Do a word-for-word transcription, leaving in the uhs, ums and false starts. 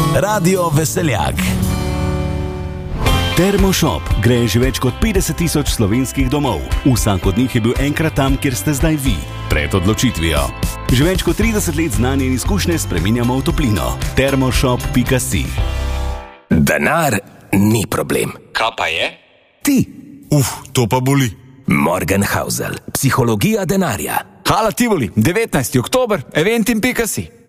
Radio Veseljak. Termoshop gre že več kot petdeset tisoč slovenskih domov. Vsak od njih je bil enkrat tam, kjer ste zdaj vi, pred odločitvijo. Že več kot trideset let znanje in izkušnje spreminjamo v toplino. termoshop pika si. Denar ni problem. Kaj pa je? Ti. Uf, to pa boli. Morgenhausel. Psihologija denarja. Hala Tivoli, devetnajsti oktober, eventim pika si.